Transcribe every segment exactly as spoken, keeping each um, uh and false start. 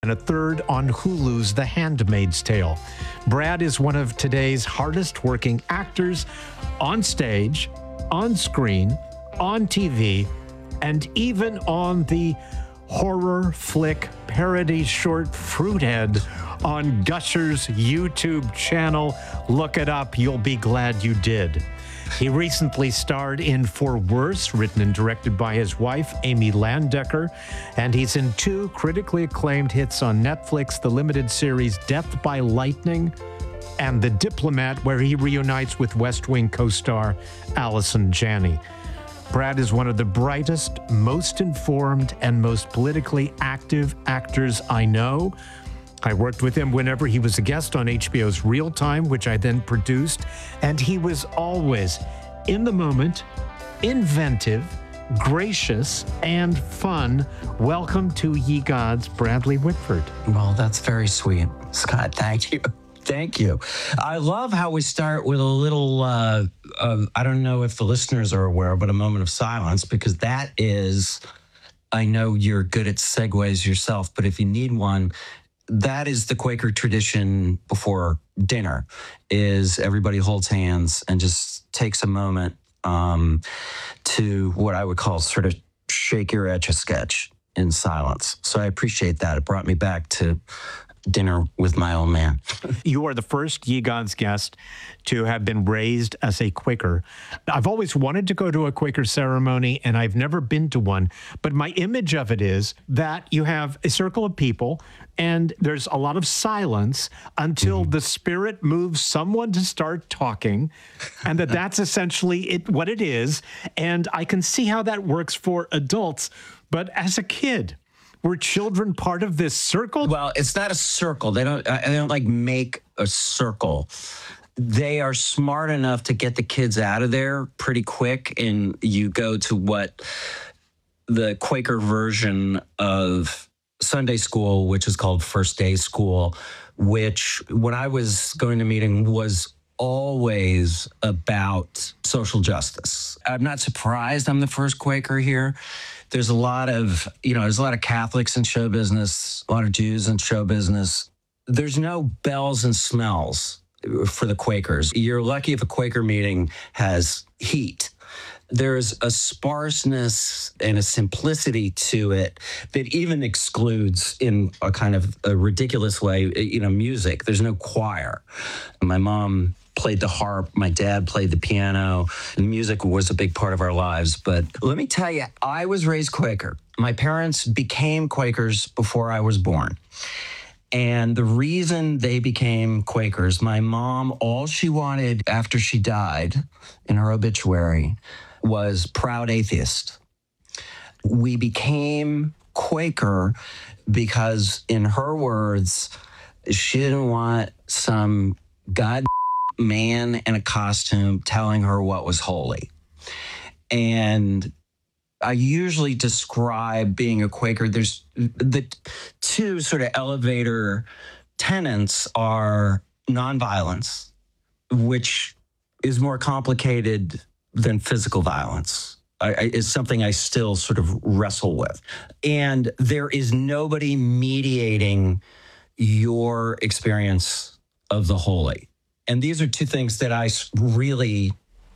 and a third on Hulu's The Handmaid's Tale. Brad is one of today's hardest working actors on stage, on screen, on T V, and even on the horror flick parody short Fruithead on Gusher's YouTube channel. Look it up. You'll be glad you did. He recently starred in For Worse, written and directed by his wife, Amy Landecker, and he's in two critically acclaimed hits on Netflix, the limited series Death by Lightning and The Diplomat, where he reunites with West Wing co-star Allison Janney. Brad is one of the brightest, most informed, and most politically active actors I know. I worked with him whenever he was a guest on H B O's Real Time, which I then produced, and he was always in the moment, inventive, gracious, and fun. Welcome to Ye Gods, Bradley Whitford. Well, that's very sweet, Scott. Thank you. Thank you. I love how we start with a little, uh, uh, I don't know if the listeners are aware, but a moment of silence, because that is, I know you're good at segues yourself, but if you need one, that is the Quaker tradition before dinner, is everybody holds hands and just takes a moment um, to what I would call sort of shake your Etch-a-Sketch in silence. So I appreciate that. It brought me back to dinner with my old man. You are the first Ye Gods guest to have been raised as a Quaker. I've always wanted to go to a Quaker ceremony, and I've never been to one. But my image of it is that you have a circle of people, and there's a lot of silence until mm-hmm. the spirit moves someone to start talking, and that that's essentially it, what it is. And I can see how that works for adults. But as a kid, were children part of this circle? Well, it's not a circle. They don't. They don't like make a circle. They are smart enough to get the kids out of there pretty quick, and you go to what the Quaker version of Sunday school, which is called First Day School, which when I was going to meeting was always about social justice. I'm not surprised I'm the first Quaker here. There's a lot of, you know, there's a lot of Catholics in show business, a lot of Jews in show business. There's no bells and smells for the Quakers. You're lucky if a Quaker meeting has heat. There's a sparseness and a simplicity to it that even excludes, in a kind of a ridiculous way, you know, music. There's no choir. My mom played the harp. My dad played the piano. And music was a big part of our lives. But let me tell you, I was raised Quaker. My parents became Quakers before I was born. And the reason they became Quakers, my mom, all she wanted after she died in her obituary was proud atheist. We became Quaker because, in her words, she didn't want some god man in a costume telling her what was holy. And I usually describe being a Quaker. There's the two sort of elevator tenets are nonviolence, which is more complicated than physical violence. I, I, it's something I still sort of wrestle with. And there is nobody mediating your experience of the holy. And these are two things that I really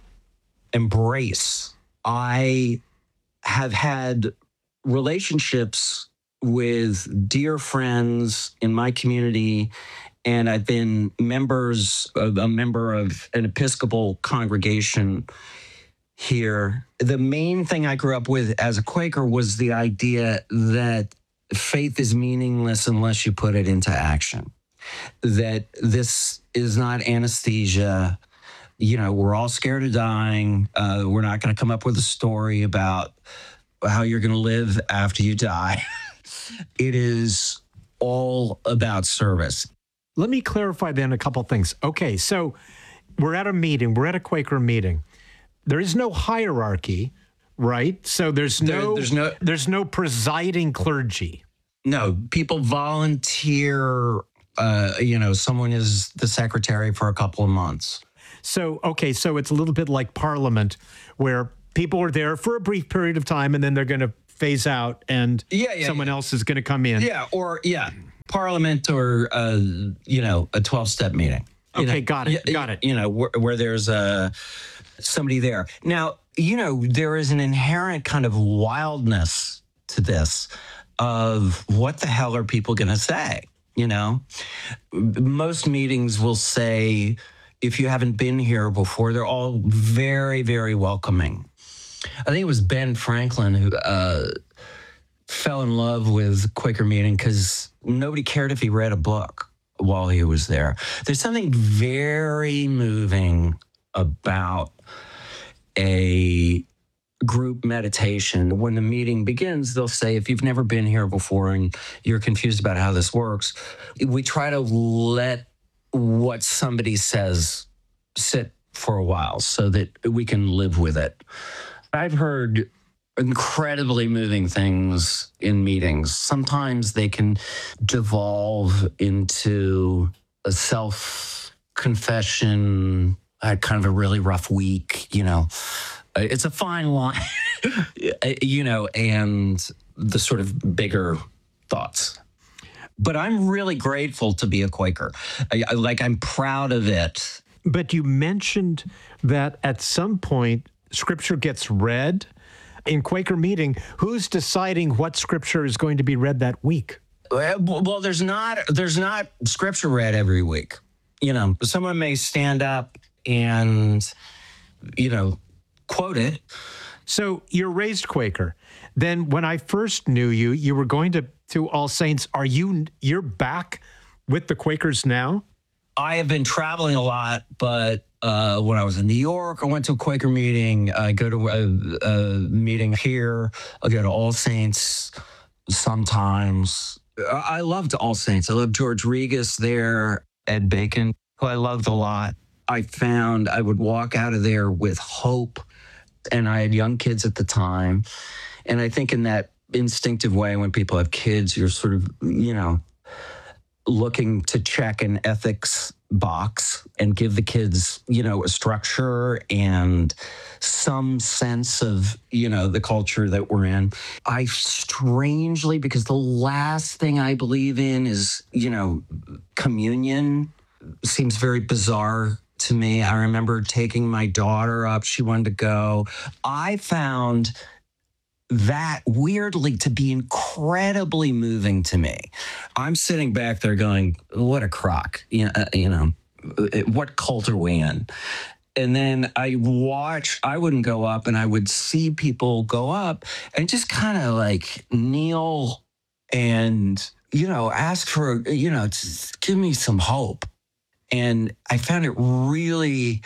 embrace. I have had relationships with dear friends in my community, and I've been members of a member of an Episcopal congregation here. The main thing I grew up with as a Quaker was the idea that faith is meaningless unless you put it into action. That this is not anesthesia. You know, we're all scared of dying. Uh, we're not going to come up with a story about how you're going to live after you die. It is all about service. Let me clarify then a couple things. Okay, so we're at a meeting. We're at a Quaker meeting. There is no hierarchy, right? So there's no, there, there's no there's no presiding clergy. No, people volunteer. Uh, you know, someone is the secretary for a couple of months. So, okay, so it's a little bit like Parliament, where people are there for a brief period of time and then they're going to phase out and yeah, yeah, someone yeah. else is going to come in. Yeah, or, yeah. Parliament or, uh, you know, a twelve-step meeting. You Okay, know, got it, y- got it. You know, where, where there's uh, somebody there. Now, you know, there is an inherent kind of wildness to this of what the hell are people going to say? You know, most meetings will say, if you haven't been here before, they're all very, very welcoming. I think it was Ben Franklin who uh, fell in love with Quaker Meeting because nobody cared if he read a book while he was there. There's something very moving about a group meditation. When the meeting begins, they'll say, if you've never been here before and you're confused about how this works, we try to let what somebody says sit for a while so that we can live with it. I've heard incredibly moving things in meetings. Sometimes they can devolve into a self-confession. I had kind of a really rough week, you know. It's a fine line, you know, and the sort of bigger thoughts. But I'm really grateful to be a Quaker. I, I, like, I'm proud of it. But you mentioned that at some point, scripture gets read. In Quaker Meeting, who's deciding what scripture is going to be read that week? Well, there's not there's not scripture read every week. You know, someone may stand up and, you know, quote it. So you're raised Quaker. Then when I first knew you, you were going to, to All Saints. Are you, you're back with the Quakers now? I have been traveling a lot, but uh, when I was in New York, I went to a Quaker meeting. I go to a, a meeting here. I go to All Saints sometimes. I loved All Saints. I loved George Regas there, Ed Bacon, who I loved a lot. I found I would walk out of there with hope, and I had young kids at the time. And I think in that instinctive way, when people have kids, you're sort of, you know, looking to check an ethics box and give the kids, you know, a structure and some sense of, you know, the culture that we're in. I strangely, because the last thing I believe in is, you know, communion, seems very bizarre to me. I remember taking my daughter up. She wanted to go. I found that weirdly to be incredibly moving to me. I'm sitting back there going, what a crock, you know, uh, you know, what cult are we in? And then I watch, I wouldn't go up, and I would see people go up and just kind of like kneel and, you know, ask for, you know, just give me some hope. And I found it really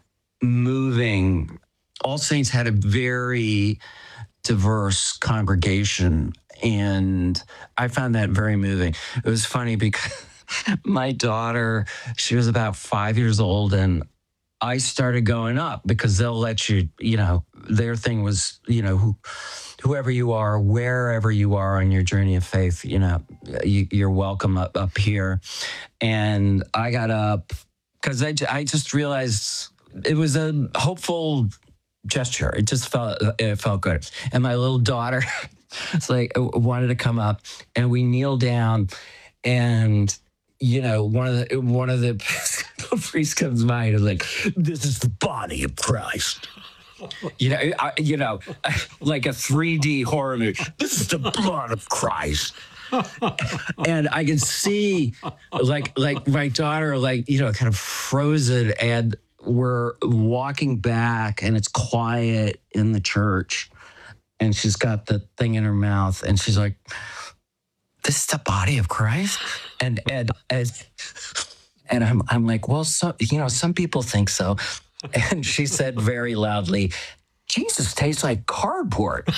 moving. All Saints had a very diverse congregation, and I found that very moving. It was funny because my daughter, she was about five years old, and I started going up because they'll let you, you know, their thing was, you know, who, whoever you are, wherever you are on your journey of faith, you know, you, you're welcome up, up here. And I got up because I, I just realized it was a hopeful gesture. It just felt, it felt good. And my little daughter, it's like, wanted to come up, and we kneeled down, and, you know, one of the, one of the priests comes by and is like, this is the body of Christ. You know, I, you know, like a three D horror movie. This is the blood of Christ. And I can see, like, like my daughter, like, you know, kind of frozen, and we're walking back, and it's quiet in the church, and she's got the thing in her mouth, and she's like, this is the body of Christ? And and and, and I'm I'm like, well, so, you know, some people think so. And she said very loudly, Jesus tastes like cardboard.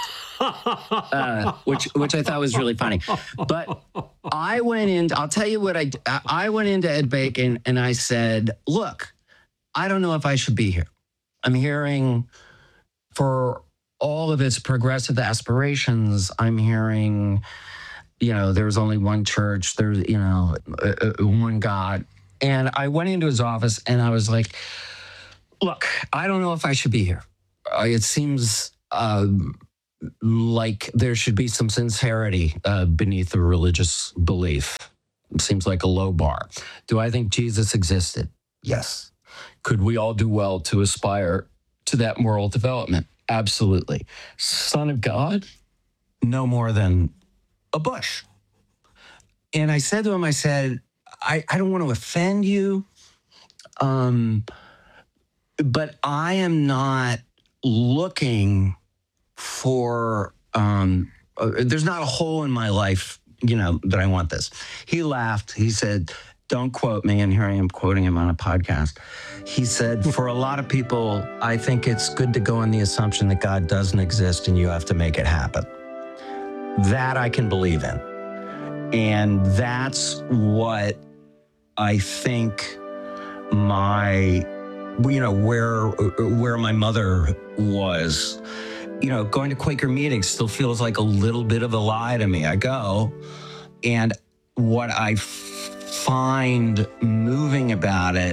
uh, which which I thought was really funny. But I went in, I'll tell you what I I went into Ed Bacon, and I said, look, I don't know if I should be here. I'm hearing, for all of its progressive aspirations, I'm hearing, you know, there's only one church, there's, you know, uh, uh, one God. And I went into his office, and I was like, look, I don't know if I should be here. Uh, it seems uh, like there should be some sincerity uh, beneath a religious belief. It seems like a low bar. Do I think Jesus existed? Yes. Could we all do well to aspire to that moral development? Absolutely. Son of God? No more than a bush. And I said to him, I said, I, I don't want to offend you, um, but I am not looking for, um, uh, there's not a hole in my life, you know, that I want this. He laughed. He said, don't quote me. And here I am quoting him on a podcast. He said, for a lot of people, I think it's good to go on the assumption that God doesn't exist and you have to make it happen. That I can believe in. And that's what I think my, you know, where where my mother was. You know, going to Quaker meetings still feels like a little bit of a lie to me. I go, and what I f- find moving about it,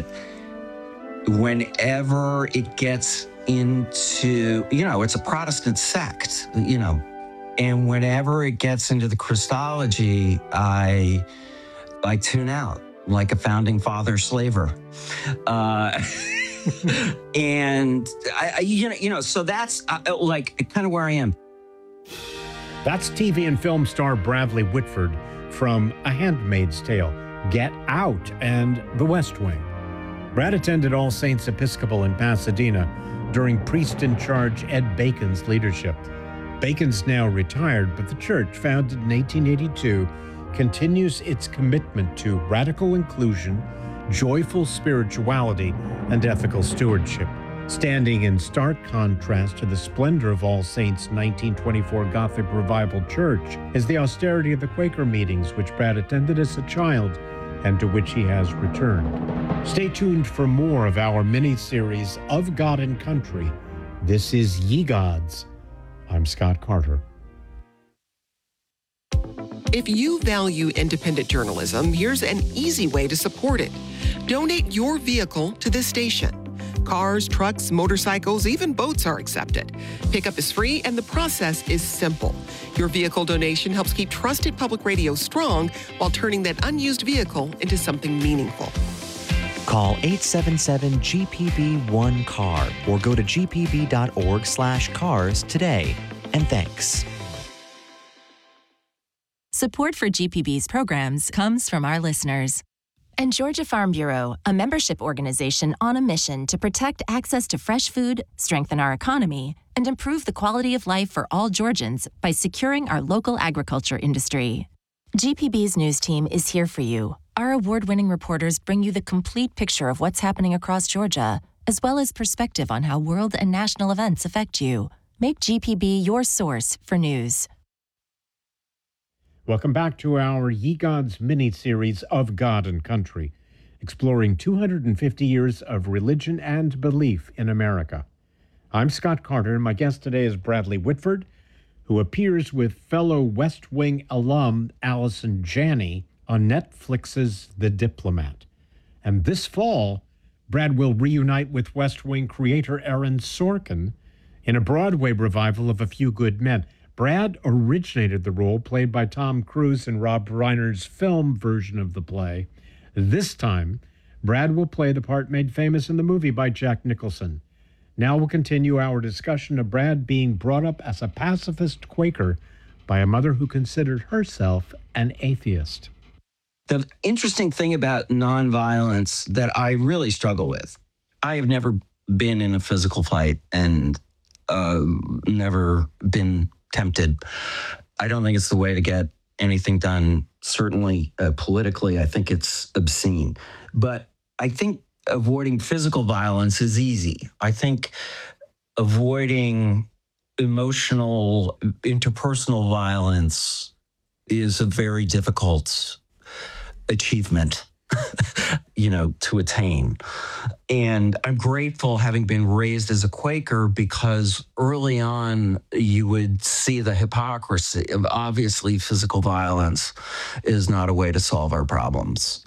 whenever it gets into, you know, it's a Protestant sect, you know, and whenever it gets into the Christology, I I tune out like a founding father slaver. Uh, and I, I, you know, you know, so that's uh, like kind of where I am. That's T V and film star Bradley Whitford from A Handmaid's Tale, Get Out, and The West Wing. Brad attended All Saints Episcopal in Pasadena during priest-in-charge Ed Bacon's leadership. Bacon's now retired, but the church, founded in eighteen eighty-two, continues its commitment to radical inclusion, joyful spirituality, and ethical stewardship. Standing in stark contrast to the splendor of All Saints' nineteen twenty-four Gothic Revival Church is the austerity of the Quaker meetings which Brad attended as a child and to which he has returned. Stay tuned for more of our mini-series of God and Country. This is Ye Gods. I'm Scott Carter. If you value independent journalism, here's an easy way to support it. Donate your vehicle to this station. Cars, trucks, motorcycles, even boats are accepted. Pickup is free and the process is simple. Your vehicle donation helps keep trusted public radio strong while turning that unused vehicle into something meaningful. Call eight seven seven G P B one C A R or go to g p b dot org slash cars today. And thanks. Support for G P B's programs comes from our listeners. And Georgia Farm Bureau, a membership organization on a mission to protect access to fresh food, strengthen our economy, and improve the quality of life for all Georgians by securing our local agriculture industry. G P B's news team is here for you. Our award-winning reporters bring you the complete picture of what's happening across Georgia, as well as perspective on how world and national events affect you. Make G P B your source for news. Welcome back to our Ye Gods mini-series of God and Country, exploring two hundred fifty years of religion and belief in America. I'm Scott Carter, and my guest today is Bradley Whitford, who appears with fellow West Wing alum Allison Janney on Netflix's The Diplomat. And this fall, Brad will reunite with West Wing creator Aaron Sorkin in a Broadway revival of A Few Good Men. Brad originated the role played by Tom Cruise in Rob Reiner's film version of the play. This time, Brad will play the part made famous in the movie by Jack Nicholson. Now we'll continue our discussion of Brad being brought up as a pacifist Quaker by a mother who considered herself an atheist. The interesting thing about nonviolence that I really struggle with, I have never been in a physical fight and uh, never been tempted. I don't think it's the way to get anything done. Certainly uh, politically, I think it's obscene. But I think avoiding physical violence is easy. I think avoiding emotional, interpersonal violence is a very difficult achievement, you know, to attain. And I'm grateful, having been raised as a Quaker, because early on you would see the hypocrisy of, obviously, physical violence is not a way to solve our problems.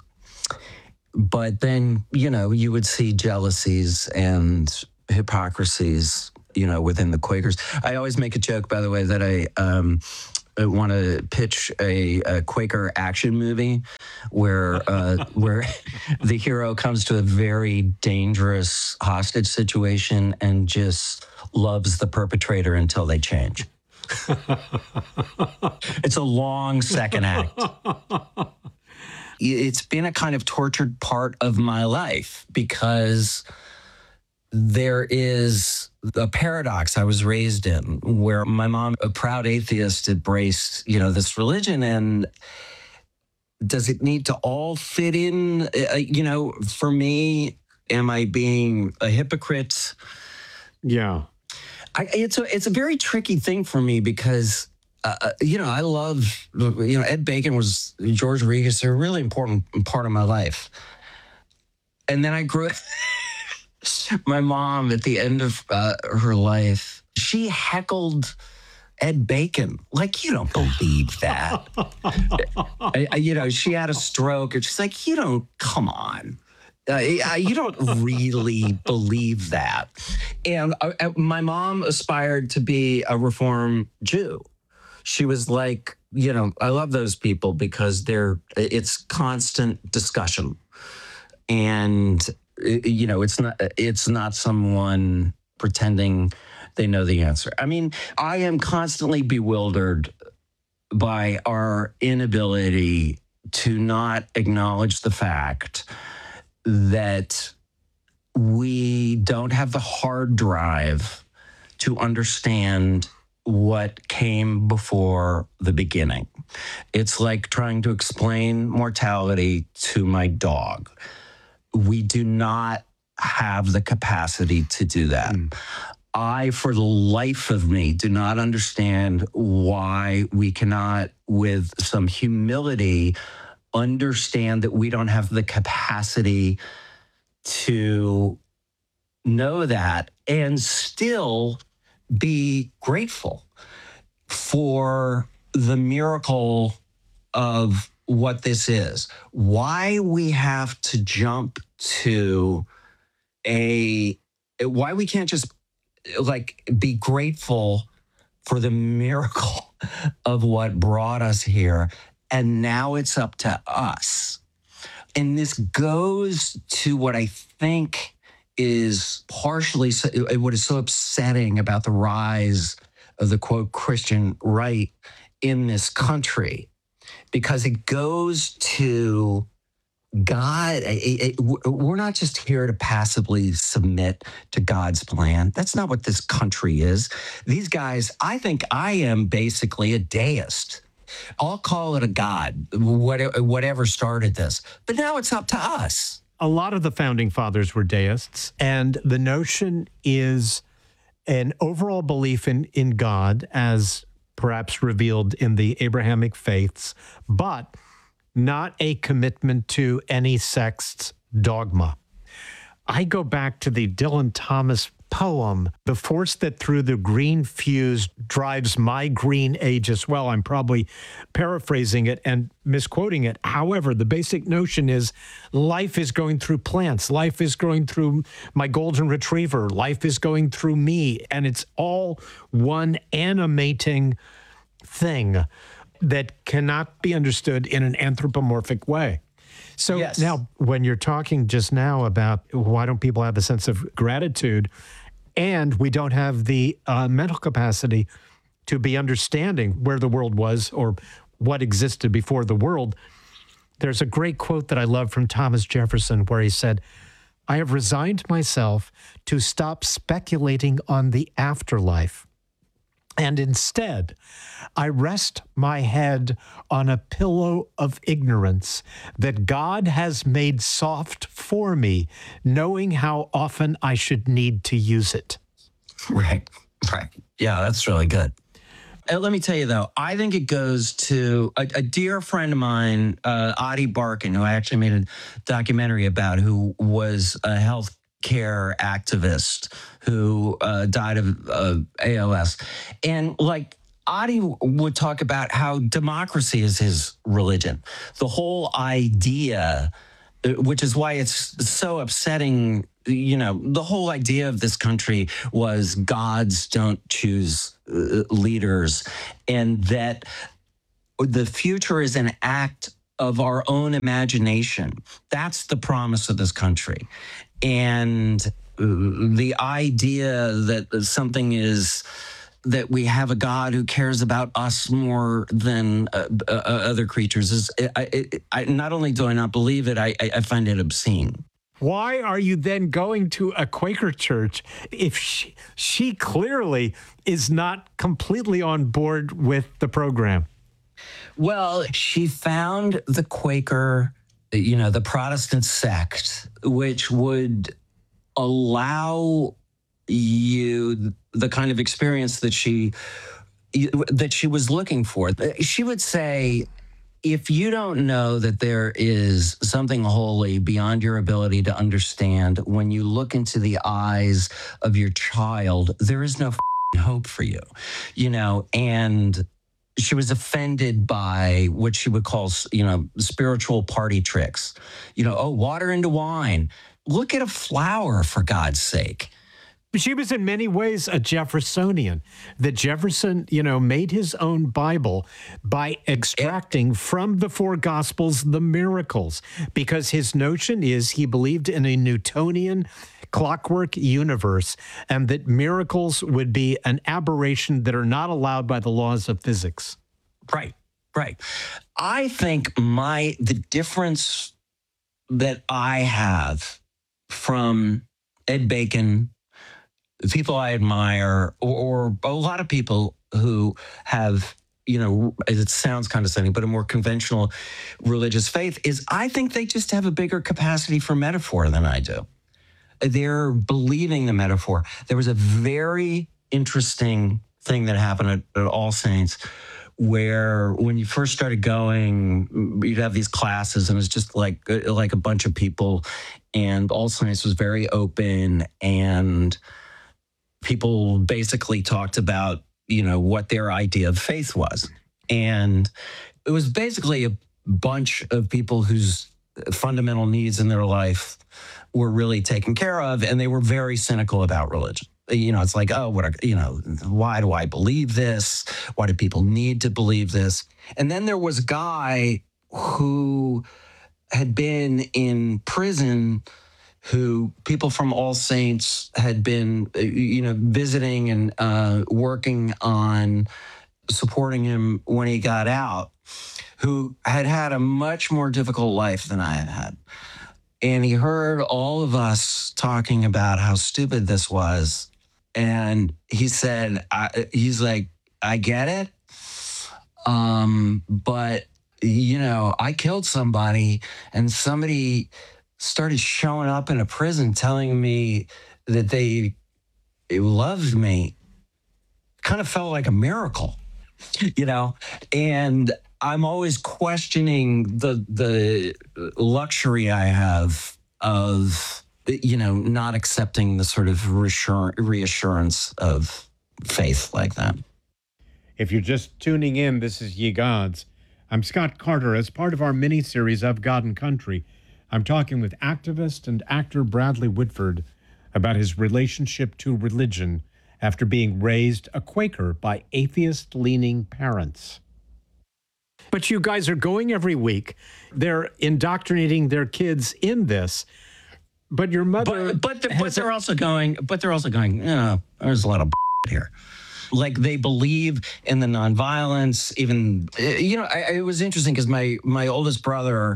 But then, you know, you would see jealousies and hypocrisies you know, within the Quakers. I always make a joke, by the way, that I um, want to pitch a, a Quaker action movie where uh, where the hero comes to a very dangerous hostage situation and just loves the perpetrator until they change. It's a long second act. It's been a kind of tortured part of my life because there is a paradox I was raised in where my mom, a proud atheist, embraced, you know, this religion. And does it need to all fit in? Uh, you know, for me, am I being a hypocrite? Yeah. I, it's a it's a very tricky thing for me because, uh, you know, I love, you know, Ed Bacon was, George Regis, they're a really important part of my life. And then I grew up, my mom at the end of uh, her life, she heckled Ed Bacon. Like, you don't believe that. I, I, you know, she had a stroke and she's like, you don't, come on. Uh, you don't really believe that. And uh, my mom aspired to be a Reform Jew. She was like, you know, I love those people because they're, it's constant discussion. And, you know, it's not, it's not someone pretending they know the answer. I mean, I am constantly bewildered by our inability to not acknowledge the fact that we don't have the hard drive to understand what came before the beginning. It's like trying to explain mortality to my dog. We do not have the capacity to do that. Mm. I, for the life of me, do not understand why we cannot, with some humility, understand that we don't have the capacity to know that and still be grateful for the miracle of what this is. Why we have to jump to a, why we can't just like be grateful for the miracle of what brought us here. And now it's up to us. And this goes to what I think is partially so, what is so upsetting about the rise of the, quote, Christian right in this country, because it goes to God. It, it, we're not just here to passively submit to God's plan. That's not what this country is. These guys, I think I am basically a deist. I'll call it a God, whatever started this. But now it's up to us. A lot of the founding fathers were deists, and the notion is an overall belief in, in God as perhaps revealed in the Abrahamic faiths, but not a commitment to any sect's dogma. I go back to the Dylan Thomas poem, "The force that through the green fuse drives my green age as well." I'm probably paraphrasing it and misquoting it. However, the basic notion is life is going through plants. Life is going through my golden retriever. Life is going through me. And it's all one animating thing that cannot be understood in an anthropomorphic way. So yes. Now, when you're talking just now about why don't people have a sense of gratitude, and we don't have the uh, mental capacity to be understanding where the world was or what existed before the world, there's a great quote that I love from Thomas Jefferson where he said, "I have resigned myself to stop speculating on the afterlife. And instead, I rest my head on a pillow of ignorance that God has made soft for me, knowing how often I should need to use it." Right, right. Yeah, that's really good. Uh, let me tell you, though, I think it goes to a, a dear friend of mine, uh, Adi Barkan, who I actually made a documentary about, who was a health care activist who uh, died of uh, A L S. And like Adi would talk about how democracy is his religion. The whole idea which is why it's so upsetting. You know, the whole idea of this country was gods don't choose uh, leaders, and that the future is an act of our own imagination. That's the promise of this country. And uh, the idea that something is, that we have a God who cares about us more than uh, uh, other creatures is, I, I, I, not only do I not believe it, I, I find it obscene. Why are you then going to a Quaker church if she, she clearly is not completely on board with the program? Well, she found the Quaker, you know, the Protestant sect, which would allow you the kind of experience that she that she was looking for. She would say, if you don't know that there is something holy beyond your ability to understand, when you look into the eyes of your child, there is no f***ing hope for you, you know, and she was offended by what she would call, you know, spiritual party tricks. You know, oh, water into wine. Look at a flower, for God's sake. She was in many ways a Jeffersonian. That Jefferson, you know, made his own Bible by extracting from the four Gospels the miracles, because his notion is he believed in a Newtonian clockwork universe and that miracles would be an aberration that are not allowed by the laws of physics. Right, right. I think my the difference that I have from Ed Bacon, people I admire, or, or a lot of people who have, you know, it sounds condescending, but a more conventional religious faith, is I think they just have a bigger capacity for metaphor than I do. They're believing the metaphor. There was a very interesting thing that happened at, at All Saints, where when you first started going, you'd have these classes and it's just like like a bunch of people, and All Saints was very open, and people basically talked about, you know, what their idea of faith was. And it was basically a bunch of people whose fundamental needs in their life were really taken care of, and they were very cynical about religion. You know, it's like, oh, what are, you know, why do I believe this? Why do people need to believe this? And then there was a guy who had been in prison, who people from All Saints had been, you know, visiting and uh, working on supporting him when he got out, who had had a much more difficult life than I had had. And he heard all of us talking about how stupid this was. And he said, I, he's like, I get it. Um, but, you know, I killed somebody, and somebody started showing up in a prison telling me that they loved me. Kind of felt like a miracle, you know? And I'm always questioning the the luxury I have of, you know, not accepting the sort of reassur- reassurance of faith like that. If you're just tuning in, this is Ye Gods. I'm Scott Carter. As part of our mini-series of God and Country, I'm talking with activist and actor Bradley Whitford about his relationship to religion after being raised a Quaker by atheist-leaning parents. But you guys are going every week. They're indoctrinating their kids in this. But your mother, but but, the, but they're also going. But they're also going. You know, there's a lot of here. Like, they believe in the nonviolence. Even, you know, I, it was interesting because my my oldest brother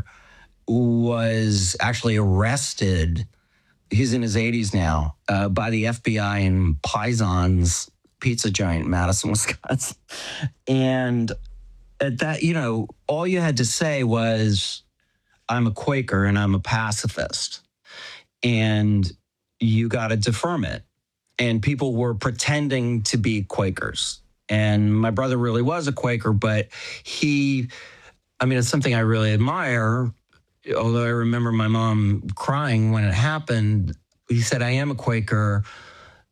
was actually arrested. He's in his eighties now, uh, by the F B I in Pison's pizza giant in Madison, Wisconsin. And at that, you know, all you had to say was, I'm a Quaker and I'm a pacifist. And you got to affirm it. And people were pretending to be Quakers. And my brother really was a Quaker, but he, I mean, it's something I really admire. Although I remember my mom crying when it happened. He said, I am a Quaker,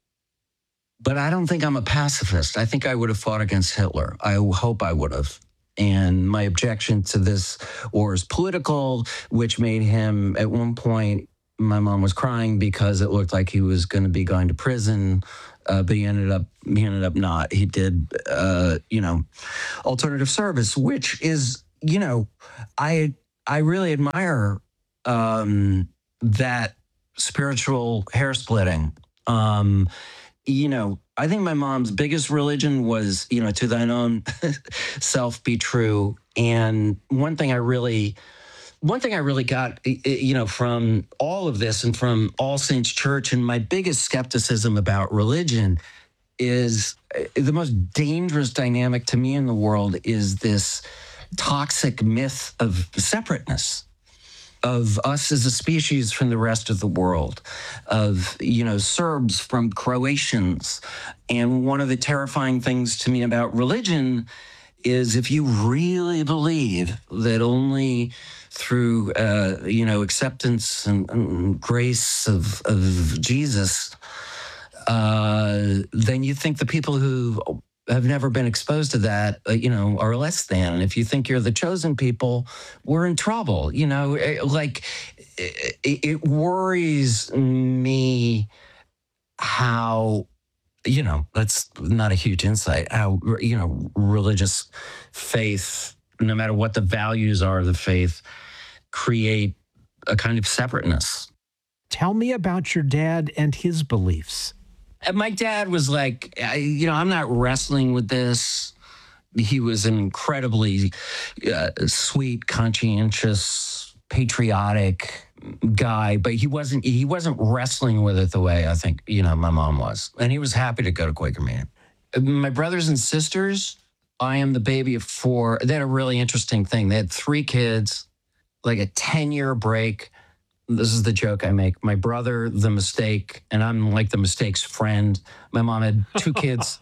but I don't think I'm a pacifist. I think I would have fought against Hitler. I hope I would have. And my objection to this war is political, which made him, at one point, my mom was crying because it looked like he was going to be going to prison, uh, but he ended up he ended up not. He did, uh, you know, alternative service, which is, you know, I I really admire um, that spiritual hair splitting. Um, you know, I think my mom's biggest religion was, you know, to thine own self be true. And one thing I really, one thing I really got, you know, from all of this and from All Saints Church, and my biggest skepticism about religion is the most dangerous dynamic to me in the world is this toxic myth of separateness, of us as a species from the rest of the world, of, you know, Serbs from Croatians. And one of the terrifying things to me about religion is if you really believe that only through, uh, you know, acceptance and, and grace of, of Jesus, uh, then you think the people who have never been exposed to that, uh, you know, are less than. And if you think you're the chosen people, we're in trouble. You know, like it, it worries me how, you know, that's not a huge insight, how, you know, religious faith, no matter what the values are of the faith, create a kind of separateness. Tell me about your dad and his beliefs. My dad was like, you know, I'm not wrestling with this. He was an incredibly uh, sweet, conscientious, patriotic guy, but he wasn't he wasn't wrestling with it the way I think, you know, my mom was. And he was happy to go to Quaker meeting. My brothers and sisters, I am the baby of four. They had a really interesting thing. They had three kids, like a ten-year break. This is the joke I make. My brother, the mistake, and I'm like the mistake's friend. My mom had two kids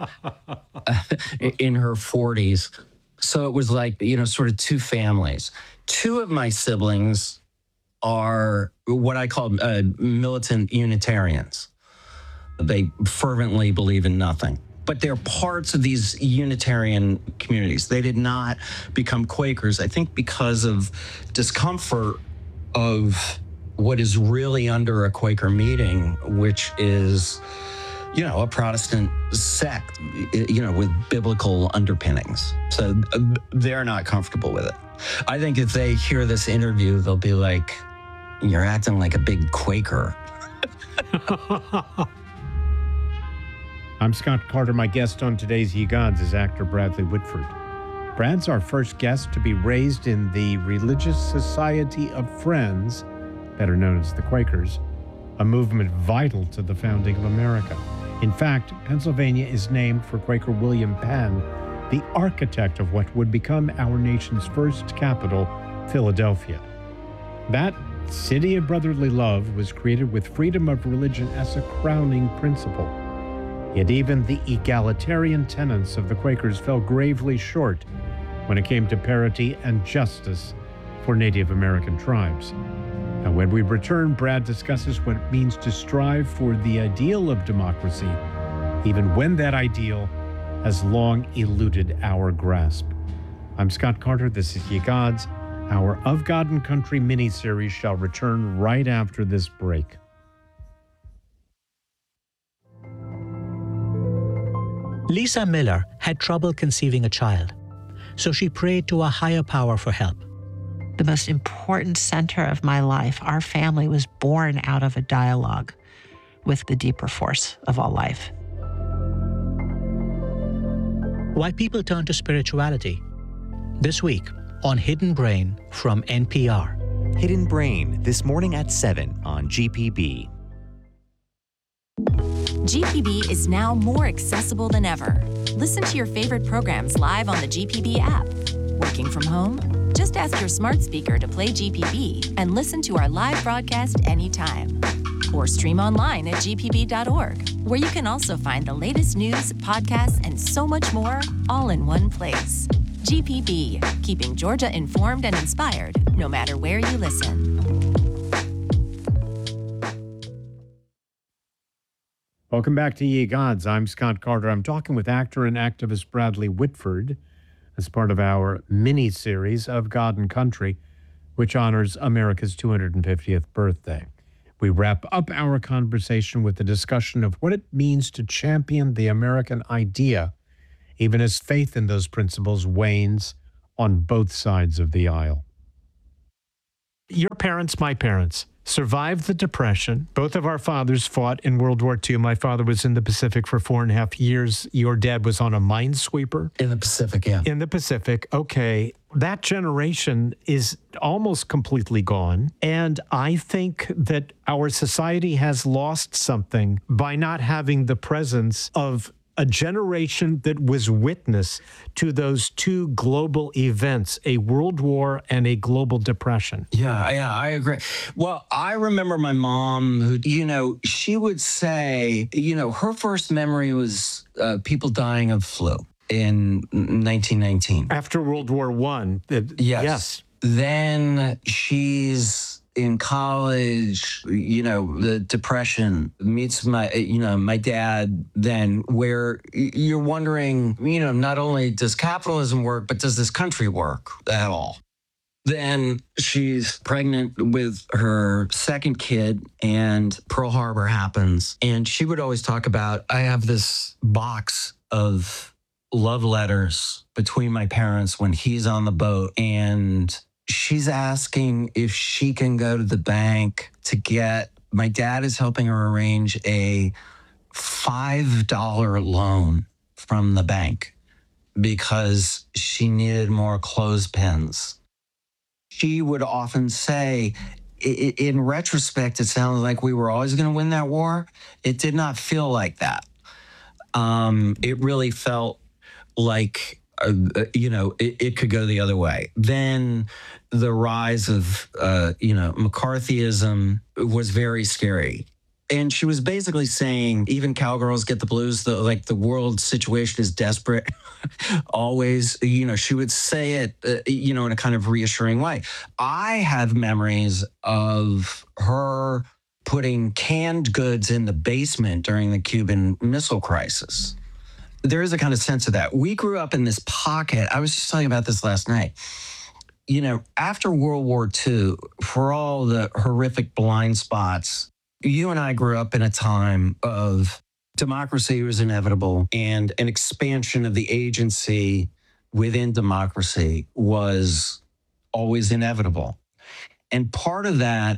in her forties. So it was like, you know, sort of two families. Two of my siblings are what I call uh, militant Unitarians. They fervently believe in nothing. But they're parts of these Unitarian communities. They did not become Quakers, I think, because of discomfort of what is really under a Quaker meeting, which is, you know, a Protestant sect, you know, with biblical underpinnings. So they're not comfortable with it. I think if they hear this interview, they'll be like, you're acting like a big Quaker. I'm Scott Carter. My guest on today's Ye Gods is actor Bradley Whitford. Brad's our first guest to be raised in the Religious Society of Friends, better known as the Quakers, a movement vital to the founding of America. In fact, Pennsylvania is named for Quaker William Penn, the architect of what would become our nation's first capital, Philadelphia. That city of brotherly love was created with freedom of religion as a crowning principle. Yet even the egalitarian tenets of the Quakers fell gravely short when it came to parity and justice for Native American tribes. And when we return, Brad discusses what it means to strive for the ideal of democracy, even when that ideal has long eluded our grasp. I'm Scott Carter. This is Ye Gods. Our Of God and Country mini-series shall return right after this break. Lisa Miller had trouble conceiving a child, so she prayed to a higher power for help. The most important center of my life, our family, was born out of a dialogue with the deeper force of all life. Why people turn to spirituality. This week on Hidden Brain from N P R. Hidden Brain, this morning at seven on G P B. G P B is now more accessible than ever. Listen to your favorite programs live on the G P B app. Working from home? Just ask your smart speaker to play G P B and listen to our live broadcast anytime. Or stream online at g p b dot org, where you can also find the latest news, podcasts, and so much more, all in one place. G P B, keeping Georgia informed and inspired, no matter where you listen. Welcome back to Ye Gods. I'm Scott Carter. I'm talking with actor and activist Bradley Whitford. as part of our mini-series of God and Country, which honors America's two hundred fiftieth birthday. We wrap up our conversation with a discussion of what it means to champion the American idea, even as faith in those principles wanes on both sides of the aisle. Your parents, my parents, survived the Depression. Both of our fathers fought in World War Two. My father was in the Pacific for four and a half years. Your dad was on a minesweeper. In the Pacific, yeah. In the Pacific. Okay. That generation is almost completely gone. And I think that our society has lost something by not having the presence of a generation that was witness to those two global events, a world war and a global depression. Yeah, yeah, I agree. Well, I remember my mom who, you know, she would say, you know, her first memory was uh, people dying of flu in nineteen nineteen. After World War One. Uh, yes. yes. Then she's in college, you know, the Depression meets my, you know, my dad then, where you're wondering, you know, not only does capitalism work, but does this country work at all? Then she's pregnant with her second kid and Pearl Harbor happens. And she would always talk about, I have this box of love letters between my parents when he's on the boat, and she's asking if she can go to the bank to get, my dad is helping her arrange a five dollar loan from the bank because she needed more clothespins. She would often say, in retrospect, it sounded like we were always going to win that war. It did not feel like that. Um, it really felt like, Uh, you know, it, it could go the other way. Then the rise of, uh, you know, McCarthyism was very scary. And she was basically saying, even cowgirls get the blues, the, like the world situation is desperate. Always, you know, she would say it, uh, you know, in a kind of reassuring way. I have memories of her putting canned goods in the basement during the Cuban Missile Crisis. There is a kind of sense of that. We grew up in this pocket. I was just talking about this last night. You know, after World War Two, for all the horrific blind spots, you and I grew up in a time of democracy was inevitable, and an expansion of the agency within democracy was always inevitable. And part of that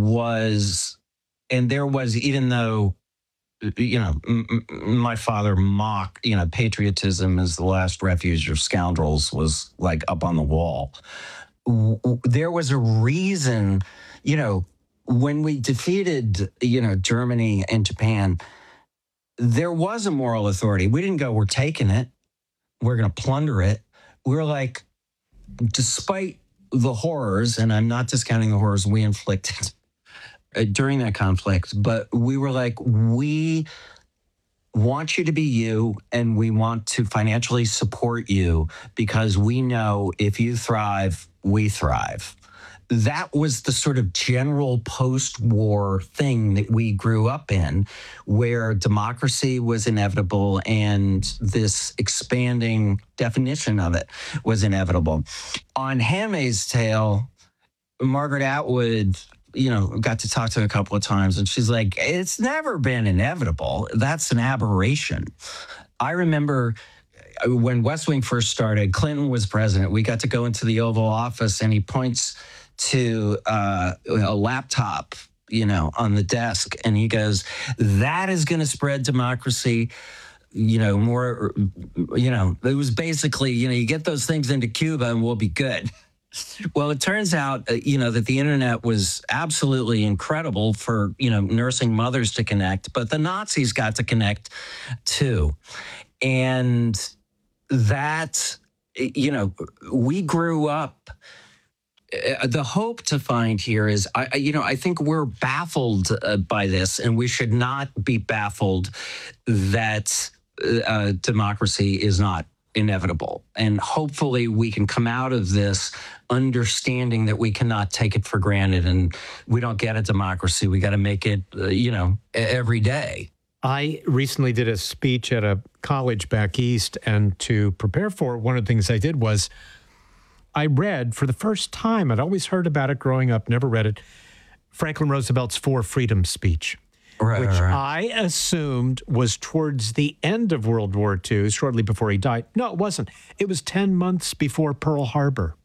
was, and there was, even though, you know, m- m- my father mocked, you know, patriotism is the last refuge of scoundrels was like up on the wall. W- w- there was a reason, you know, when we defeated, you know, Germany and Japan, there was a moral authority. We didn't go, we're taking it, we're going to plunder it. We were like, despite the horrors, and I'm not discounting the horrors we inflicted during that conflict, but we were like, we want you to be you, and we want to financially support you because we know if you thrive, we thrive. That was the sort of general post-war thing that we grew up in, where democracy was inevitable and this expanding definition of it was inevitable. On Handmaid's Tale, Margaret Atwood, you know, got to talk to her a couple of times, and she's like, it's never been inevitable. That's an aberration. I remember when West Wing first started, Clinton was president. We got to go into the Oval Office, and he points to uh, a laptop, you know, on the desk, and he goes, that is going to spread democracy. You know, more, you know, it was basically, you know, you get those things into Cuba and we'll be good. Well, it turns out, uh, you know, that the internet was absolutely incredible for, you know, nursing mothers to connect, but the Nazis got to connect too. And that, you know, we grew up. Uh, the hope to find here is, I, you know, I think we're baffled uh, by this, and we should not be baffled that uh, democracy is not inevitable. And hopefully we can come out of this understanding that we cannot take it for granted, and we don't get a democracy. We got to make it, uh, you know, every day. I recently did a speech at a college back east, and to prepare for it, one of the things I did was I read for the first time, I'd always heard about it growing up, never read it, Franklin Roosevelt's Four Freedoms speech, Right, which right, right. I assumed was towards the end of World War Two, shortly before he died. No, it wasn't. It was ten months before Pearl Harbor.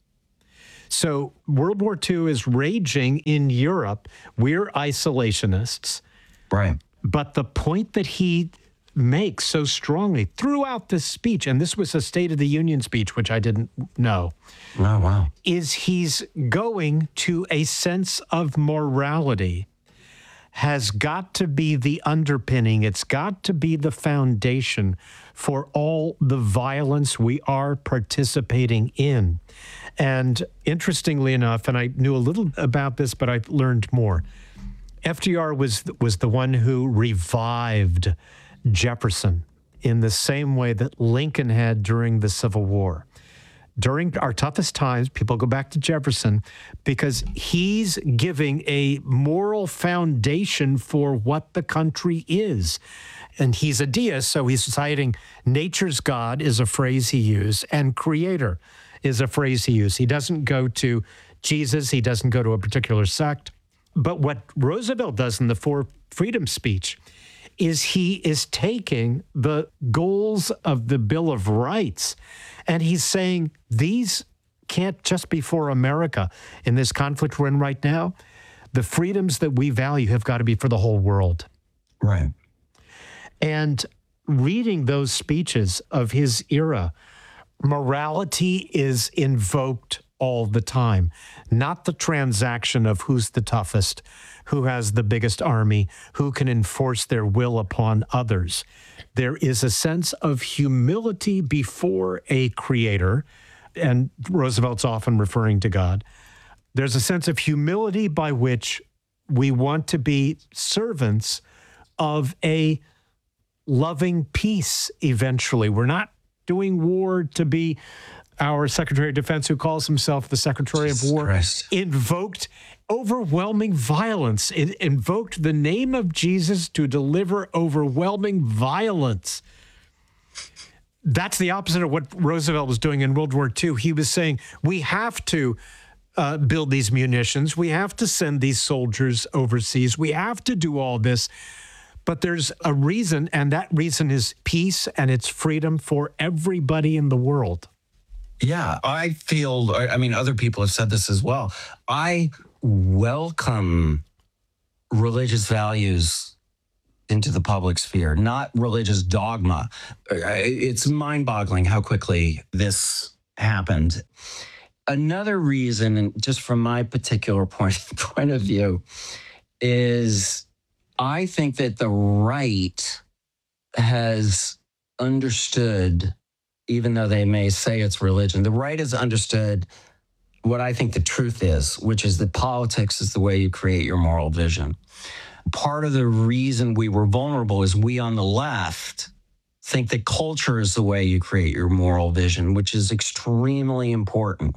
So World War Two is raging in Europe. We're isolationists. Right. But the point that he makes so strongly throughout this speech, and this was a State of the Union speech, which I didn't know, Oh, wow. is he's going to a sense of morality has got to be the underpinning. It's got to be the foundation for all the violence we are participating in. And interestingly enough, and I knew a little about this, but I learned more. F D R was was the one who revived Jefferson in the same way that Lincoln had during the Civil War. During our toughest times, people go back to Jefferson because he's giving a moral foundation for what the country is. And he's a deist, so he's citing nature's God is a phrase he used, and creator is a phrase he used. He doesn't go to Jesus, he doesn't go to a particular sect. But what Roosevelt does in the Four Freedoms speech is he is taking the goals of the Bill of Rights and he's saying these can't just be for America in this conflict we're in right now. The freedoms that we value have got to be for the whole world. Right. And reading those speeches of his era, morality is invoked all the time, not the transaction of who's the toughest, who has the biggest army, who can enforce their will upon others. There is a sense of humility before a creator, and Roosevelt's often referring to God. There's a sense of humility by which we want to be servants of a loving peace eventually. We're not doing war to be our Secretary of Defense, who calls himself the Secretary Jesus of War, Christ. invoked overwhelming violence. It invoked the name of Jesus to deliver overwhelming violence. That's the opposite of what Roosevelt was doing in World War Two. He was saying, we have to uh, build these munitions. We have to send these soldiers overseas. We have to do all this. But there's a reason, and that reason is peace and it's freedom for everybody in the world. Yeah, I feel, I I mean, other people have said this as well. I welcome religious values into the public sphere, not religious dogma. It's mind-boggling how quickly this happened. Another reason, and just from my particular point, point of view, is I think that the right has understood, even though they may say it's religion, the right has understood what I think the truth is, which is that politics is the way you create your moral vision. Part of the reason we were vulnerable is we on the left think that culture is the way you create your moral vision, which is extremely important.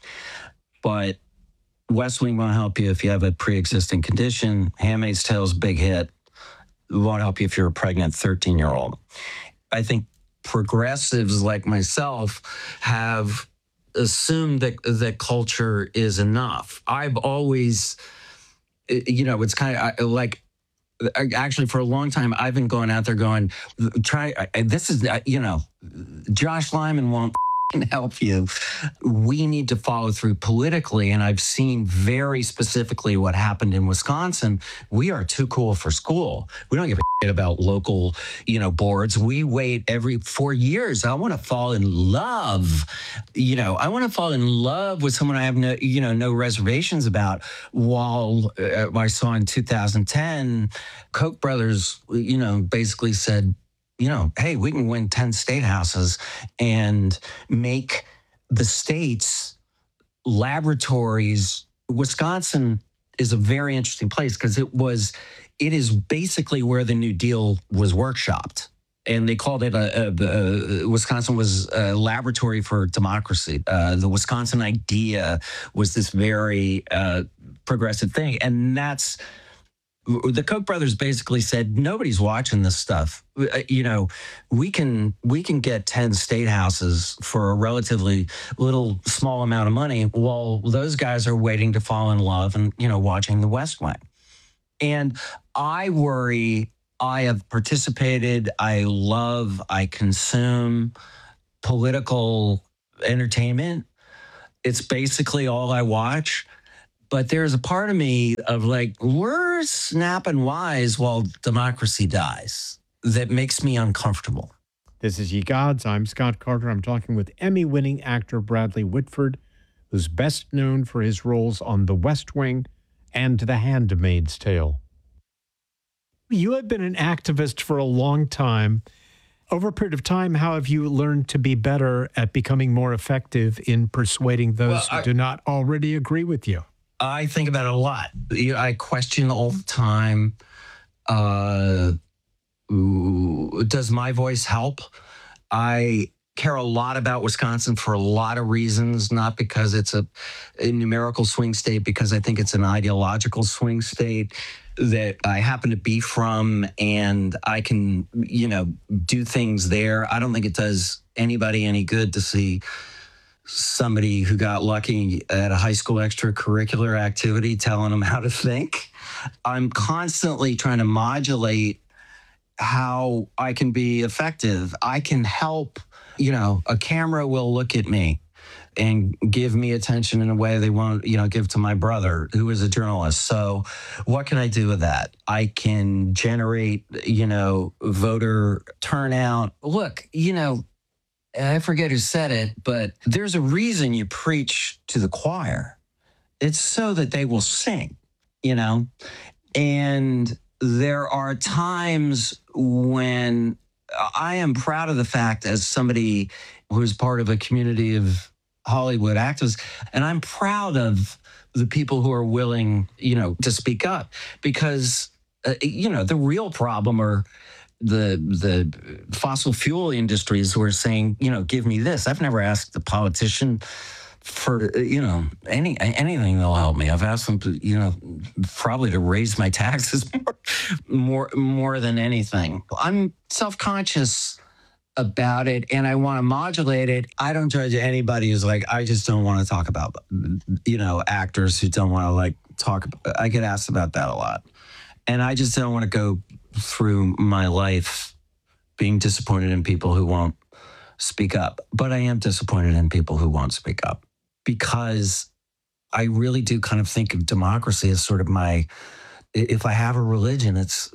But West Wing won't help you if you have a pre-existing condition. Handmaid's Tale is a big hit. It won't help you if you're a pregnant thirteen-year-old. I think progressives like myself have assumed that that culture is enough. I've always, you know, it's kind of like, actually for a long time, I've been going out there going, try, this is, you know, Josh Lyman won't help you. We need to follow through politically. And I've seen very specifically what happened in Wisconsin. We are too cool for school. We don't give a shit about local, you know, boards. We wait every four years. I want to fall in love. You know, I want to fall in love with someone I have no, you know, no reservations about. While uh, I saw in two thousand ten, Koch brothers, you know, basically said, you know, hey, we can win ten state houses and make the states laboratories. Wisconsin is a very interesting place because it was, it is basically where the New Deal was workshopped. And they called it a, a, a Wisconsin was a laboratory for democracy. Uh, the Wisconsin idea was this very uh, progressive thing. And that's, The Koch brothers basically said, nobody's watching this stuff. Uh, You know, we can we can get ten state houses for a relatively little small amount of money while those guys are waiting to fall in love and, you know, watching The West Wing. And I worry, I have participated, I love, I consume political entertainment. It's basically all I watch. But there's a part of me of like, we're snapping wise while democracy dies that makes me uncomfortable. This is Ye Gods. I'm Scott Carter. I'm talking with Emmy-winning actor Bradley Whitford, who's best known for his roles on The West Wing and The Handmaid's Tale. You have been an activist for a long time. Over a period of time, how have you learned to be better at becoming more effective in persuading those Well, I- who do not already agree with you? I think about it a lot. You know, I question all the time. Uh, ooh, does my voice help? I care a lot about Wisconsin for a lot of reasons, not because it's a, a numerical swing state, because I think it's an ideological swing state that I happen to be from, and I can, you know, do things there. I don't think it does anybody any good to see somebody who got lucky at a high school extracurricular activity telling them how to think. I'm constantly trying to modulate how I can be effective. I can help, you know, a camera will look at me and give me attention in a way they won't, you know, give to my brother who is a journalist. So what can I do with that? I can generate, you know, voter turnout. Look, you know, I forget who said it, but there's a reason you preach to the choir. It's so that they will sing, you know? And there are times when I am proud of the fact, as somebody who's part of a community of Hollywood activists, and I'm proud of the people who are willing, you know, to speak up, because, uh, you know, the real problem are the the fossil fuel industries who are saying, you know, give me this. I've never asked the politician for, you know, any anything that'll help me. I've asked them to, you know, probably to raise my taxes more more, more than anything. I'm self-conscious about it, and I want to modulate it. I don't judge anybody who's like, I just don't want to talk about, you know, actors who don't want to like talk. I get asked about that a lot. And I just don't want to go through my life being disappointed in people who won't speak up. But I am disappointed in people who won't speak up, because I really do kind of think of democracy as sort of my, if I have a religion, it's,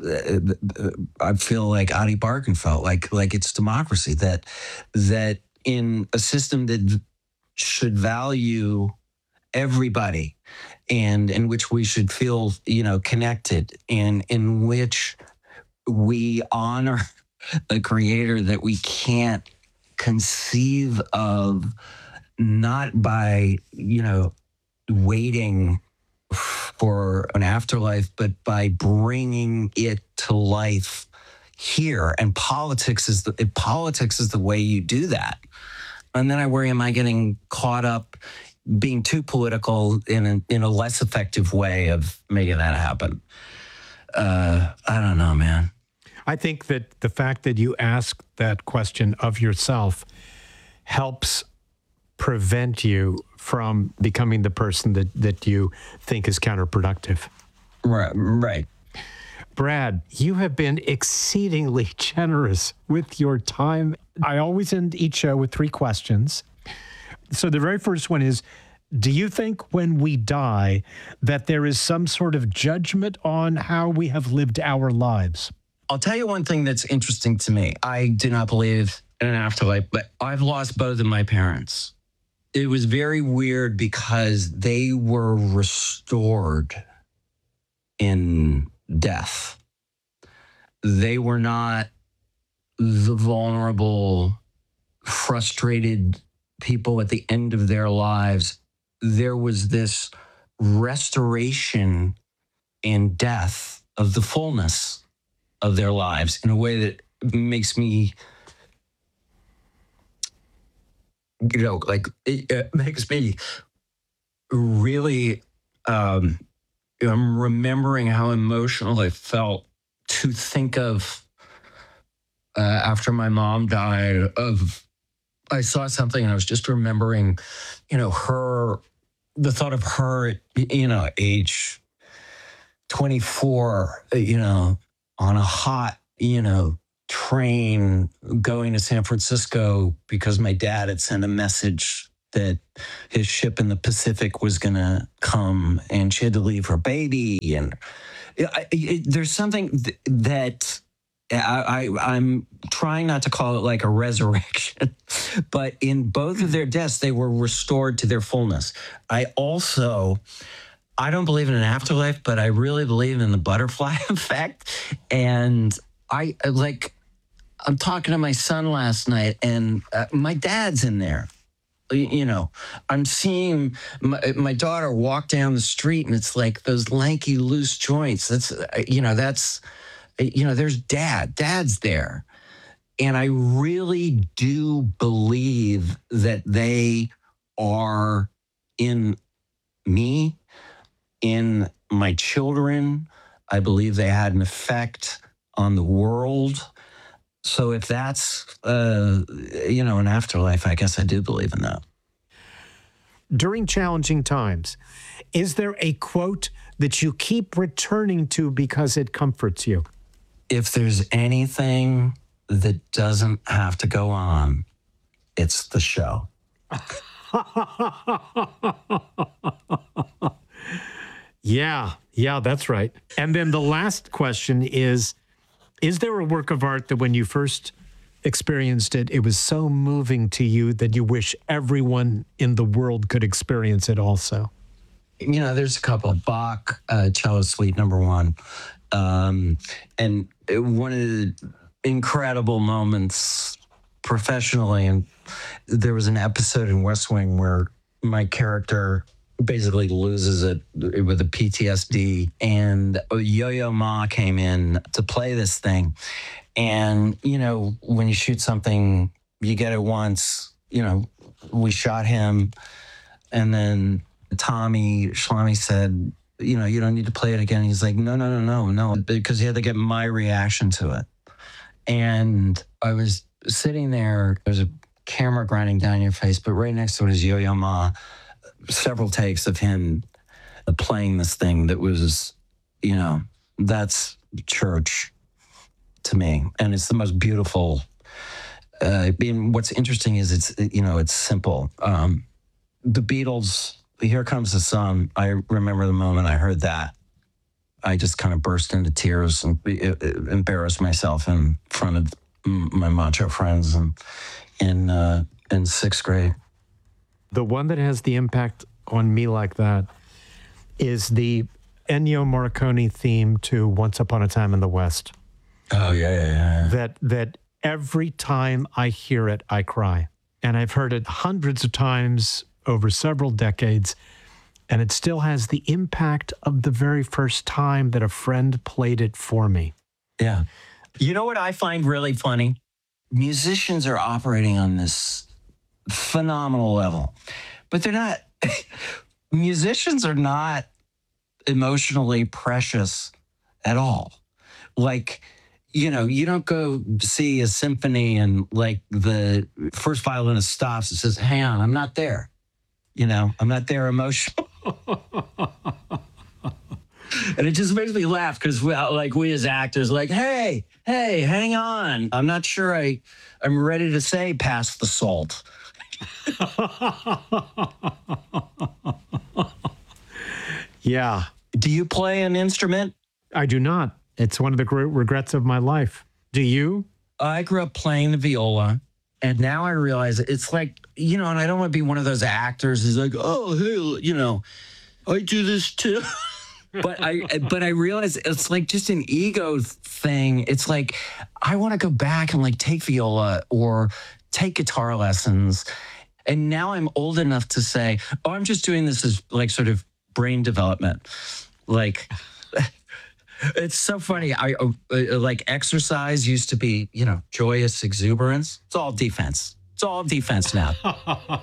I feel like Adi Barkan felt like, like it's democracy, that, that in a system that should value everybody, and in which we should feel, you know, connected, and in which we honor a creator that we can't conceive of, not by, you know, waiting for an afterlife, but by bringing it to life here. And politics is the politics is the way you do that. And then I worry, am I getting caught up being too political in a, in a less effective way of making that happen? Uh, I don't know, man. I think that the fact that you ask that question of yourself helps prevent you from becoming the person that, that you think is counterproductive. Right, right. Brad, you have been exceedingly generous with your time. I always end each show with three questions. So the very first one is, do you think when we die that there is some sort of judgment on how we have lived our lives? I'll tell you one thing that's interesting to me. I do not believe in an afterlife, but I've lost both of my parents. It was very weird because they were restored in death. They were not the vulnerable, frustrated people at the end of their lives. There was this restoration and death of the fullness of their lives in a way that makes me, you know, like it, it makes me really um, I'm remembering how emotional I felt to think of uh, after my mom died. Of I saw something and I was just remembering, you know, her, the thought of her, at, you know, age twenty-four, you know, on a hot, you know, train going to San Francisco because my dad had sent a message that his ship in the Pacific was going to come and she had to leave her baby. And it, it, there's something th- that I, I, I'm trying not to call it like a resurrection, but in both of their deaths, they were restored to their fullness. I also, I don't believe in an afterlife, but I really believe in the butterfly effect. And I like, I'm talking to my son last night and uh, my dad's in there. You know, I'm seeing my, my daughter walk down the street and it's like those lanky, loose joints. That's, you know, that's, you know, there's dad, dad's there. And I really do believe that they are in me, in my children. I believe they had an effect on the world. So if that's, uh, you know, an afterlife, I guess I do believe in that. During challenging times, is there a quote that you keep returning to because it comforts you? If there's anything that doesn't have to go on, it's the show. Yeah, yeah, that's right. And then the last question is, is there a work of art that when you first experienced it, it was so moving to you that you wish everyone in the world could experience it also? You know, there's a couple. Bach, uh, Cello Suite Number One. Um, and one of the incredible moments professionally, and there was an episode in West Wing where my character basically loses it with a P T S D, and Yo-Yo Ma came in to play this thing. And, you know, when you shoot something, you get it once. You know, we shot him, and then Tommy Schlamme said, you know, you don't need to play it again. He's like, no, no, no, no, no, because he had to get my reaction to it. And I was sitting there, there's a camera grinding down your face, but right next to it is Yo-Yo Ma. Several takes of him playing this thing that was, you know, that's church to me. And it's the most beautiful. Uh, being, what's interesting is it's, you know, it's simple. Um, the Beatles, Here Comes the Sun. I remember the moment I heard that. I just kind of burst into tears and embarrassed myself in front of my macho friends and in uh, in sixth grade. The one that has the impact on me like that is the Ennio Morricone theme to Once Upon a Time in the West. Oh, yeah, yeah, yeah. That, that every time I hear it, I cry. And I've heard it hundreds of times over several decades, and it still has the impact of the very first time that a friend played it for me. Yeah. You know what I find really funny? Musicians are operating on this phenomenal level, but they're not, musicians are not emotionally precious at all. Like, you know, you don't go see a symphony and like the first violinist stops and says, hang on, I'm not there. You know, I'm not there emotionally. And it just makes me laugh because we, like we as actors, like, hey, hey, hang on. I'm not sure I, I'm ready to say pass the salt. Yeah. Do you play an instrument? I do not. It's one of the great regrets of my life. Do you? I grew up playing the viola, and now I realize it's like, you know, and I don't want to be one of those actors who's like, oh, hey, you know, I do this too. But I, but I realize it's like just an ego thing. It's like, I want to go back and like take viola or take guitar lessons. And now I'm old enough to say, oh, I'm just doing this as like sort of brain development. Like, it's so funny. I uh, like exercise used to be, you know, joyous exuberance. It's all defense. It's all defense now.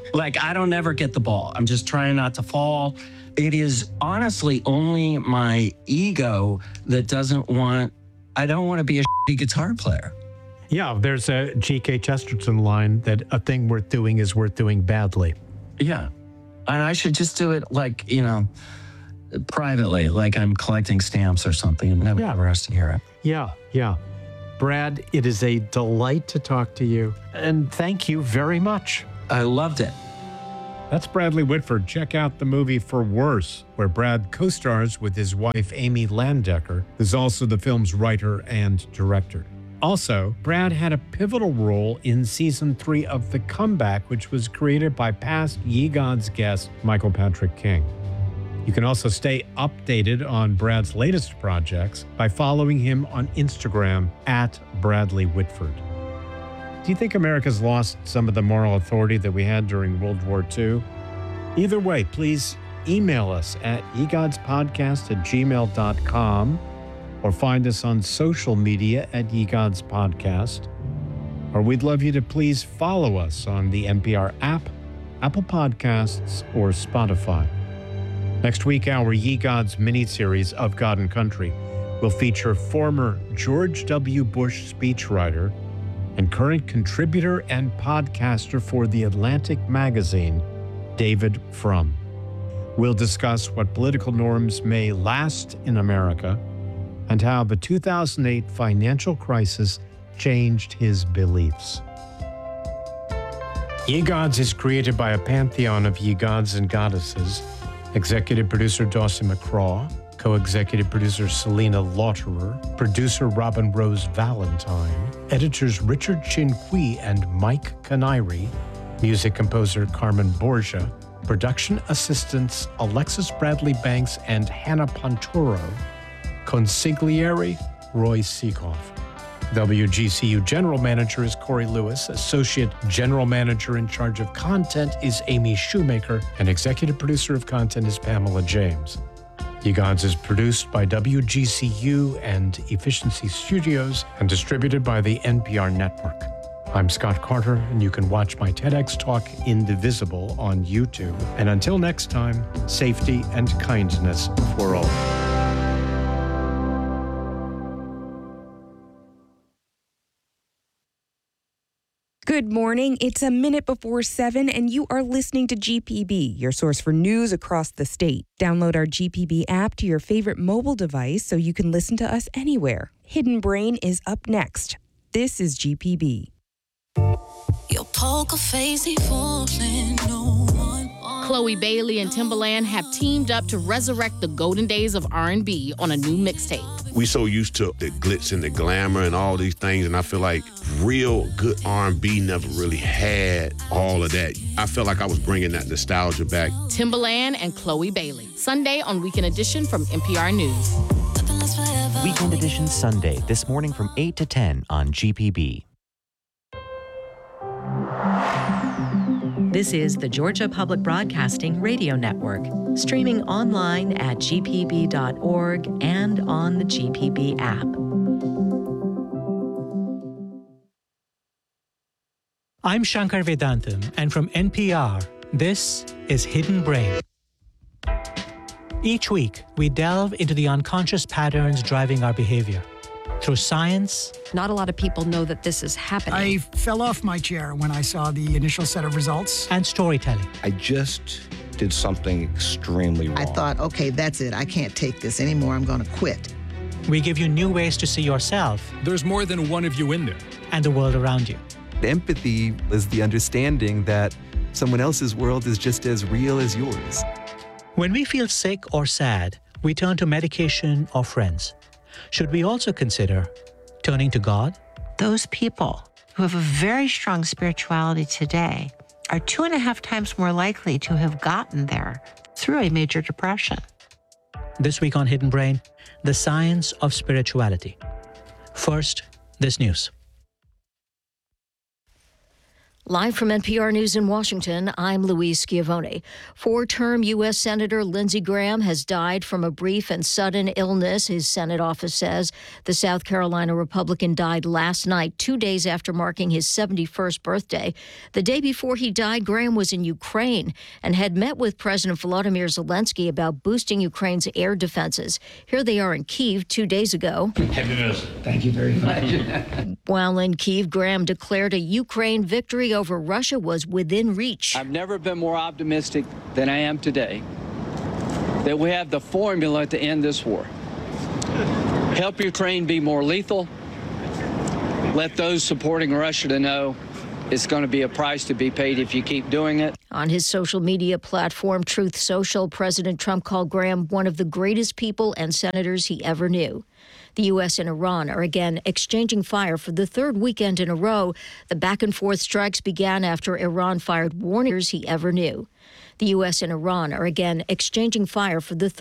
Like, I don't ever get the ball. I'm just trying not to fall. It is honestly only my ego that doesn't want, I don't want to be a shitty guitar player. Yeah, there's a G K Chesterton line that a thing worth doing is worth doing badly. Yeah. And I should just do it like, you know, privately, like I'm collecting stamps or something and nobody Yeah. ever has to hear it. Yeah, yeah. Brad, it is a delight to talk to you. And thank you very much. I loved it. That's Bradley Whitford. Check out the movie For Worse, where Brad co-stars with his wife, Amy Landecker, who's also the film's writer and director. Also, Brad had a pivotal role in season three of The Comeback, which was created by past Ye Gods guest Michael Patrick King. You can also stay updated on Brad's latest projects by following him on Instagram at Bradley Whitford. Do you think America's lost some of the moral authority that we had during World War Two? Either way, please email us at yegodspodcast at gmail dot com or find us on social media at yegodspodcast. Or we'd love you to please follow us on the N P R app, Apple Podcasts, or Spotify. Next week, our Ye Gods miniseries of God and Country will feature former George W. Bush speechwriter and current contributor and podcaster for The Atlantic magazine, David Frum. We'll discuss what political norms may last in America and how the two thousand eight financial crisis changed his beliefs. Ye Gods is created by a pantheon of ye gods and goddesses. Executive producer Dawson McCraw, co-executive producer Selena Lauterer, producer Robin Rose Valentine, editors Richard Chinqui and Mike Canary, music composer Carmen Borgia, production assistants Alexis Bradley Banks and Hannah Ponturo, consigliere Roy Seekoff. W G C U General Manager is Corey Lewis. Associate General Manager in charge of content is Amy Shoemaker. And Executive Producer of Content is Pamela James. Ye Gods is produced by W G C U and Efficiency Studios and distributed by the N P R Network. I'm Scott Carter, and you can watch my TEDx talk Indivisible on YouTube. And until next time, safety and kindness for all. Good morning. It's a minute before seven, and you are listening to G P B, your source for news across the state. Download our G P B app to your favorite mobile device so you can listen to us anywhere. Hidden Brain is up next. This is G P B. Your poker face ain't falling, no one. Chloe Bailey and Timbaland have teamed up to resurrect the golden days of R and B on a new mixtape. We so used to the glitz and the glamour and all these things, and I feel like real good R and B never really had all of that. I felt like I was bringing that nostalgia back. Timbaland and Chloe Bailey, Sunday on Weekend Edition from N P R News. Weekend Edition Sunday, this morning from eight to ten on G P B. This is the Georgia Public Broadcasting Radio Network, streaming online at g p b dot org and on the G P B app. I'm Shankar Vedantam, and from N P R, this is Hidden Brain. Each week, we delve into the unconscious patterns driving our behavior. Through science. Not a lot of people know that this is happening. I fell off my chair when I saw the initial set of results. And storytelling. I just did something extremely wrong. I thought, okay, that's it. I can't take this anymore. I'm going to quit. We give you new ways to see yourself. There's more than one of you in there. And the world around you. Empathy is the understanding that someone else's world is just as real as yours. When we feel sick or sad, we turn to medication or friends. Should we also consider turning to God? Those people who have a very strong spirituality today are two and a half times more likely to have gotten there through a major depression. This week on Hidden Brain, the science of spirituality. First, this news. Live from N P R News in Washington, I'm Louise Schiavone. Four-term U S. Senator Lindsey Graham has died from a brief and sudden illness, his Senate office says. The South Carolina Republican died last night, two days after marking his seventy-first birthday. The day before he died, Graham was in Ukraine and had met with President Volodymyr Zelensky about boosting Ukraine's air defenses. Here they are in Kyiv two days ago. Happy birthday. Thank you very much. While in Kyiv, Graham declared a Ukraine victory over Russia was within reach. I've never been more optimistic than I am today that we have the formula to end this war. Help Ukraine be more lethal. Let those supporting Russia to know it's going to be a price to be paid if you keep doing it. On his social media platform, Truth Social, President Trump called Graham one of the greatest people and senators he ever knew. The U S and Iran are again exchanging fire for the third weekend in a row. The back-and-forth strikes began after Iran fired warnings he ever knew. The U S and Iran are again exchanging fire for the third